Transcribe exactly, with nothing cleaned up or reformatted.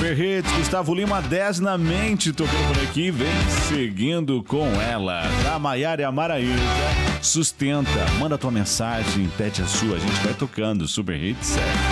Super Hits, Gustavo Lima, dez na mente, tocando por aqui, vem seguindo com ela, da Maiara e a Maraísa, Sustenta, manda tua mensagem, pede a sua, a gente vai tocando, Super Hits, é.